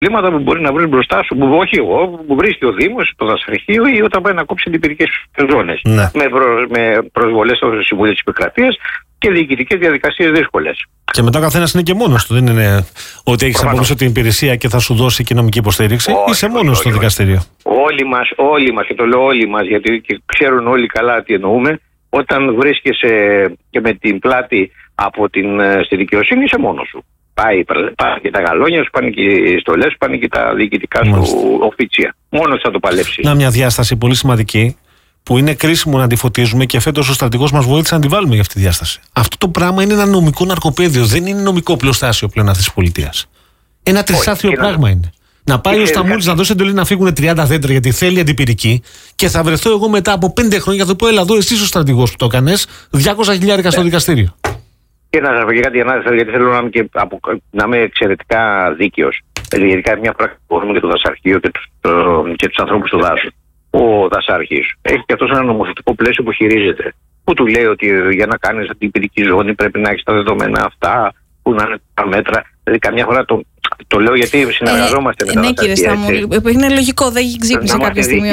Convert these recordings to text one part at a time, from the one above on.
προβλήματα που μπορεί να βρει μπροστά σου, που όχι εγώ, που βρίσκει ο Δήμος, το δασαρχείο ή όταν πάει να κόψει αντιπυρικές ζώνες. Ναι. Με προσβολές στο Συμβούλιο της Επικρατείας και διοικητικές διαδικασίες δύσκολες. Και μετά ο καθένας είναι και μόνος του. Δεν είναι ότι έχεις από πίσω την υπηρεσία και θα σου δώσει και νομική υποστήριξη. Είσαι μόνος στο δικαστήριο. Όλοι μας, και το λέω όλοι μας, γιατί και ξέρουν όλοι καλά τι εννοούμε, όταν βρίσκεσαι και με την πλάτη στη δικαιοσύνη, είσαι μόνος σου. Πάει και τα γαλόνια σου, πάνε και οι στολές σου, πάνε και τα διοικητικά σου οφίτσια. Μόνος θα το παλέψει. Να, μια διάσταση πολύ σημαντική που είναι κρίσιμο να αντιφωτίζουμε και φέτος ο στρατηγός μας βοήθησε να τη βάλουμε για αυτή τη διάσταση. Αυτό το πράγμα είναι ένα νομικό ναρκοπαίδιο. Δεν είναι νομικό πλωστάσιο πλέον αυτής της πολιτείας. Ένα τρισάθλιο πράγμα είναι. Να πάει ο Σταμούλης να δώσει εντολή να φύγουν 30 δέντρα γιατί θέλει αντιπυρική και θα βρεθώ εγώ μετά από 5 χρόνια θα το πω: έλα εδώ, εσύ ο στρατηγός που το έκανες, 200.000 στο δικαστήριο. Και να σας πω και κάτι γιατί θέλω να είμαι εξαιρετικά δίκαιος. Ειδικά μια πράξη που έχουμε για το δασαρχείο και τους ανθρώπους του δάσου. Ο δασάρχης έχει και αυτός ένα νομοθετικό πλαίσιο που χειρίζεται. Που του λέει ότι για να κάνεις αντιπυρική ζώνη πρέπει να έχεις τα δεδομένα αυτά, που να είναι τα μέτρα. Δηλαδή, καμιά φορά το λέω γιατί συνεργαζόμαστε με τα δασαρχεία. Ναι, κύριε Σταμούλη, είναι λογικό. Δεν ξύπνησε κάποια στιγμή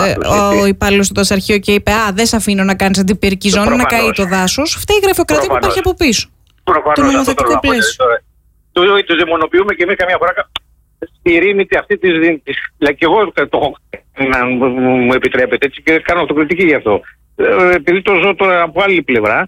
ο υπάλληλος του δασαρχείου και είπε: α, δεν σε αφήνω να κάνεις αντιπυρική ζώνη, να καεί το δάσος. Φταίει η γραφειοκρατία που υπάρχει από πίσω. Το νομοθετικό πλαίσιο. Τους δαιμονοποιούμε και εμείς καμιά φορά. Στη ειρήνη αυτή της. Και εγώ να μου επιτρέπετε έτσι και κάνω αυτοκριτική γι' αυτό. Επειδή το ζω τώρα από άλλη πλευρά,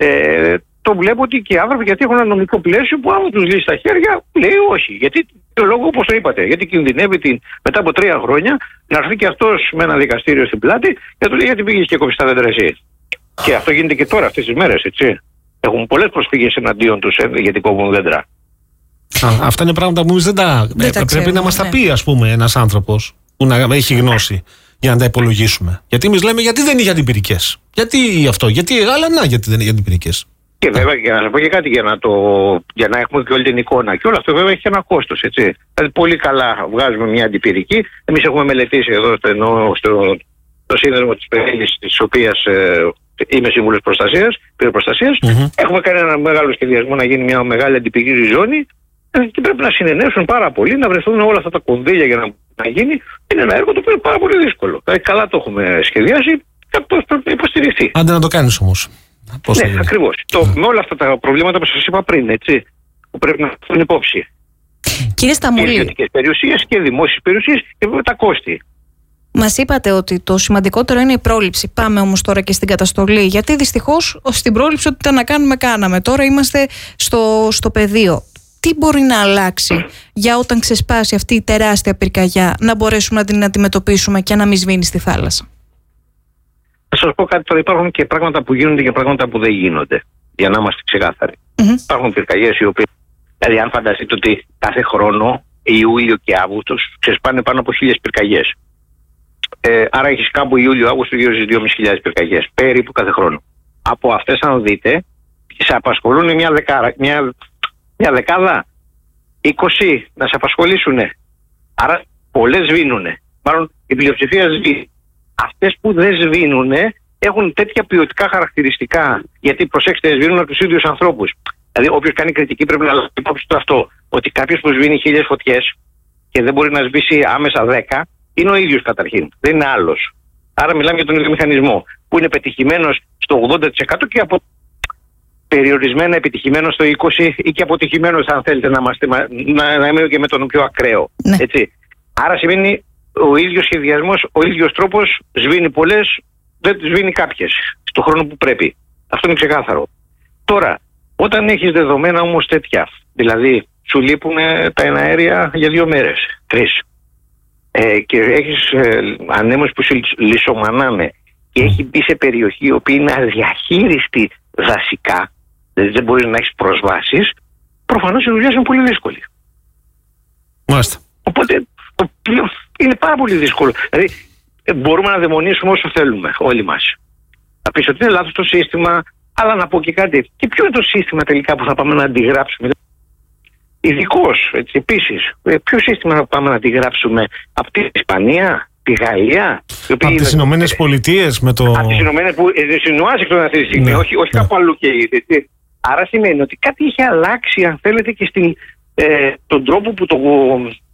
το βλέπω ότι και οι άνθρωποι γιατί έχουν ένα νομικό πλαίσιο που άμα τους λύσει στα χέρια, λέει όχι. Γιατί το λόγο όπως το είπατε. Γιατί κινδυνεύει μετά από 3 χρόνια να έρθει και αυτός με ένα δικαστήριο στην πλάτη και του λέει γιατί πήγες και κόψεις τα δέντρα εσύ. Και αυτό γίνεται και τώρα αυτές τις μέρες, έτσι. Έχουν πολλές προσφύγες εναντίον τους γιατί κόβουν δέντρα. Αυτά είναι πράγματα που εμείς δεν τα πρέπει να μας τα πει, ας πούμε, ένας άνθρωπος που να έχει γνώση για να τα υπολογίσουμε. Γιατί εμείς λέμε γιατί δεν είναι αντιπυρικές. Γιατί αυτό, γιατί δεν είναι αντιπυρικές. Και βέβαια, για να σας πω και κάτι, για να έχουμε και όλη την εικόνα. Και όλο αυτό βέβαια έχει ένα κόστος, έτσι. Δηλαδή, πολύ καλά βγάζουμε μια αντιπυρική. Εμείς έχουμε μελετήσει εδώ στο σύνδεσμο της Πενέλης, της οποίας είμαι σύμβουλος πυροπροστασίας. Έχουμε κάνει ένα μεγάλο σχεδιασμό να γίνει μια μεγάλη αντιπυρική ζώνη. Και πρέπει να συνενέσουν πάρα πολύ, να βρεθούν όλα αυτά τα κονδύλια για να γίνει. Είναι ένα έργο το οποίο είναι πάρα πολύ δύσκολο. Καλά το έχουμε σχεδιάσει και αυτό πρέπει να υποστηριχθεί. Άντε να το κάνεις όμως. Ναι, ακριβώς. Με όλα αυτά τα προβλήματα που σας είπα πριν, έτσι, που πρέπει να έχουν υπόψη. Κύριε Σταμούλη. Και ιδιωτικές περιουσίες και δημόσιες περιουσίες και βέβαια τα κόστη. Μας είπατε ότι το σημαντικότερο είναι η πρόληψη. Πάμε όμως τώρα και στην καταστολή. Γιατί δυστυχώς στην πρόληψη ό,τι να κάνουμε κάναμε. Τώρα είμαστε στο πεδίο. Τι μπορεί να αλλάξει για όταν ξεσπάσει αυτή η τεράστια πυρκαγιά να μπορέσουμε να την αντιμετωπίσουμε και να μην σβήνει στη θάλασσα? Θα σας πω κάτι τώρα. Υπάρχουν και πράγματα που γίνονται και πράγματα που δεν γίνονται. Για να είμαστε ξεκάθαροι. Υπάρχουν πυρκαγιές οι οποίες. Δηλαδή, αν φανταστείτε ότι κάθε χρόνο Ιούλιο και Αύγουστο ξεσπάνε πάνω από 1.000 πυρκαγιές. Άρα έχεις κάπου Ιούλιο-Αύγουστο γύρω στις 2.500 πυρκαγιές. Περίπου κάθε χρόνο. Από αυτές, αν δείτε, σε απασχολούν μια δεκάδα, 20 να σε απασχολήσουν. Άρα πολλές σβήνουνε. Μάλλον η πλειοψηφία σβήνει. Αυτές που δεν σβήνουνε έχουν τέτοια ποιοτικά χαρακτηριστικά. Γιατί προσέξτε, σβήνουν από τους ίδιους ανθρώπους. Δηλαδή, όποιος κάνει κριτική πρέπει να λάβει υπόψη του αυτό. Ότι κάποιος που σβήνει 1.000 φωτιές και δεν μπορεί να σβήσει άμεσα 10, είναι ο ίδιος καταρχήν. Δεν είναι άλλος. Άρα μιλάμε για τον ίδιο μηχανισμό που είναι πετυχημένος στο 80% και από περιορισμένα επιτυχημένο στο 20% ή και αποτυχημένος, αν θέλετε να είμαι και με τον πιο ακραίο. Ναι. Έτσι. Άρα σημαίνει ο ίδιος σχεδιασμός, ο ίδιος τρόπος σβήνει πολλές, δεν σβήνει κάποιες στον χρόνο που πρέπει. Αυτό είναι ξεκάθαρο. Τώρα, όταν έχεις δεδομένα όμως τέτοια, δηλαδή σου λείπουν τα εναέρια για 2 μέρες, 3, και έχεις ανέμους που σου λησομανάνε και έχει μπει σε περιοχή η οποία είναι αδιαχείριστη δασικά, δηλαδή δεν μπορείς να έχεις προσβάσεις, προφανώς η δουλειά είναι πολύ δύσκολη. Μάλιστα. Οπότε είναι πάρα πολύ δύσκολο. Δηλαδή μπορούμε να δαιμονίσουμε όσο θέλουμε όλοι μας. Θα πεις ότι είναι λάθος το σύστημα, αλλά να πω και κάτι. Και ποιο είναι το σύστημα τελικά που θα πάμε να αντιγράψουμε? Ειδικώς, επίσης, ποιο σύστημα θα πάμε να αντιγράψουμε? Από την Ισπανία, τη Γαλλία, από τις Ηνωμένες Πολιτείες με το. Από τις Ηνωμένες που συνουάζεται αυτή τη στιγμή, όχι κάπου αλλού και είδε. Άρα σημαίνει ότι κάτι είχε αλλάξει, αν θέλετε, και τον τρόπο που